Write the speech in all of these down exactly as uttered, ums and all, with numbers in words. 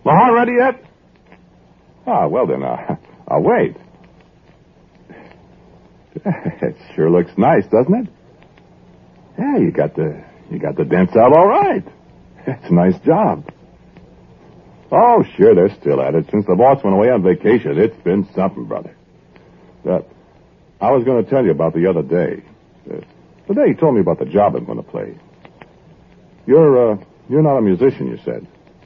Uh-huh, ready yet? Ah, well then, uh, I'll wait. It sure looks nice, doesn't it? Yeah, you got the you got the dents out all right. It's a nice job. Oh, sure, they're still at it. Since the boss went away on vacation, it's been something, brother. Uh, I was going to tell you about the other day. Uh, the day he told me about the job I'm going to play. You're, uh, you're not a musician, you said.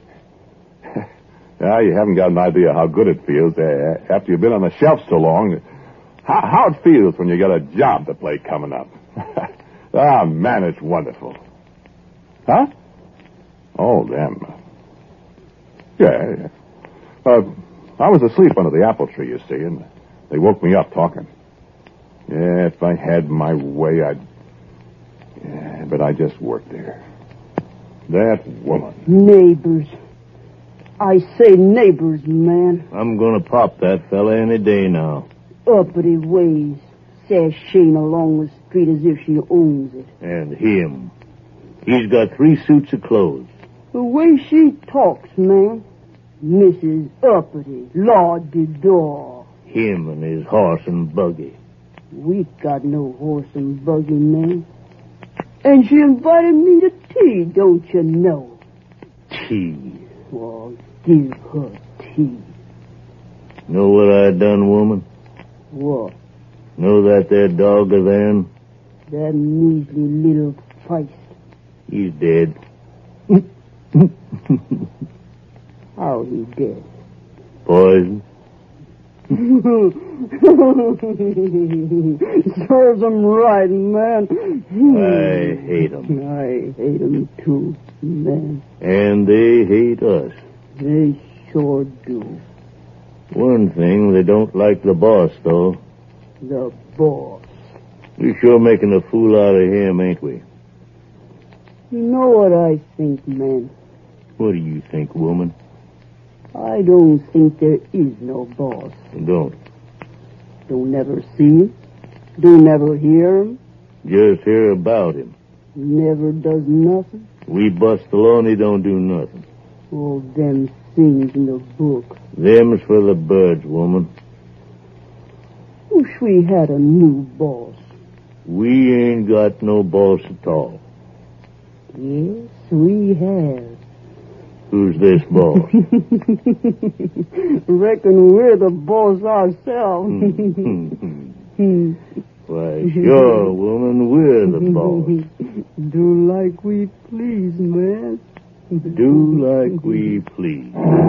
Yeah, you haven't got an idea how good it feels uh, after you've been on the shelf so long. How, how it feels when you got a job to play coming up. Ah, man, it's wonderful. Huh? Oh, them. Yeah, yeah. Uh, I was asleep under the apple tree, you see, and they woke me up talking. Yeah, if I had my way, I'd... Yeah, but I just worked there. That woman. Neighbors. I say neighbors, man. I'm gonna pop that fella any day now. Uppity ways. Sashaying along the street as if she owns it. And him. He's got three suits of clothes. The way she talks, man. Missus Uppity, Lord de Door. Him and his horse and buggy. We got no horse and buggy, man. And she invited me to tea, don't you know? Tea. Well, give her tea. Know what I done, woman? What? Know that there dog of theirs? That measly little feist. He's dead. How he dead? Poison. Serves him right, man. I hate him. I hate him too, man. And they hate us. They sure do. One thing, they don't like the boss, though. The boss. We're sure making a fool out of him, ain't we? You know what I think, man? What do you think, woman? I don't think there is no boss. Don't. Don't never see him. Don't never hear him. Just hear about him. Never does nothing. We bust the law and he don't do nothing. All them things in the book. Them's for the birds, woman. Wish we had a new boss. We ain't got no boss at all. Yes, we have. Who's this boss? Reckon we're the boss ourselves. Why, sure, woman, we're the boss. Do like we please, man. Do like we please.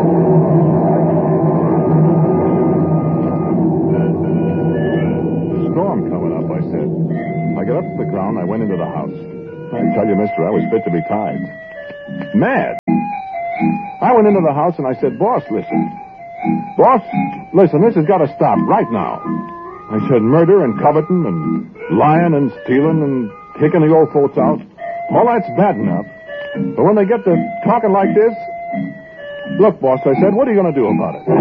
Storm coming up, I said. I got up to the ground, I went into the house. I tell you, mister, I was fit to be tied. Mad. I went into the house and I said, Boss, listen. Boss, listen, this has got to stop right now. I said murder and coveting and lying and stealing and kicking the old folks out. All that's bad enough. But when they get to talking like this... Look, boss, I said, what are you going to do about it? It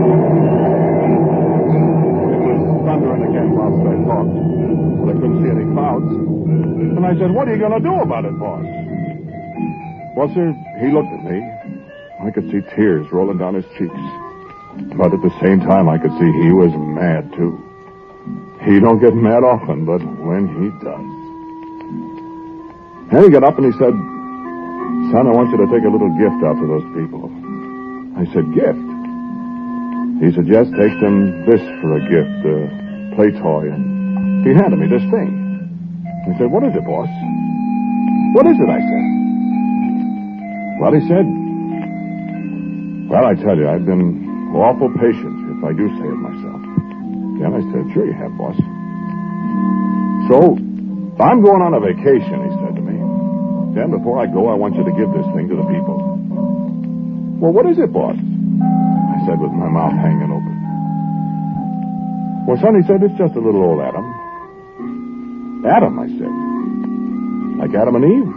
was thundering again whilst I talked. But I couldn't see any clouds. And I said, what are you going to do about it, boss? Well, sir, he looked at me. I could see tears rolling down his cheeks. But at the same time, I could see he was mad, too. He don't get mad often, but when he does. And he got up and he said, Son, I want you to take a little gift out to those people. I said, gift? He said, yes, take them this for a gift, a play toy. And he handed me this thing. I said, what is it, boss? What is it, I said. Well, he said, well, I tell you, I've been awful patient, if I do say it myself. And I said, sure you have, boss. So, I'm going on a vacation, he said to me. Then, before I go, I want you to give this thing to the people. Well, what is it, boss? I said with my mouth hanging open. Well, son, he said, it's just a little old Adam. Adam, I said. Like Adam and Eve?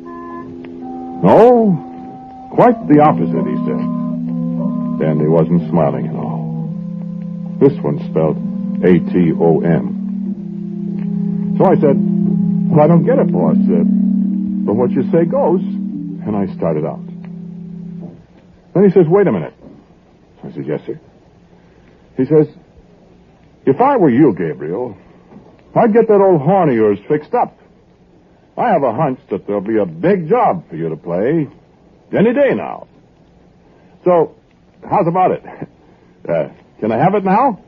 No, quite the opposite, he said. And he wasn't smiling at all. This one spelled A T O M. So I said, well, I don't get it, boss. Uh, but what you say goes. And I started out. Then he says, wait a minute. I said, yes, sir. He says, if I were you, Gabriel, I'd get that old horn of yours fixed up. I have a hunch that there'll be a big job for you to play any day now. So, how's about it? Uh, can I have it now?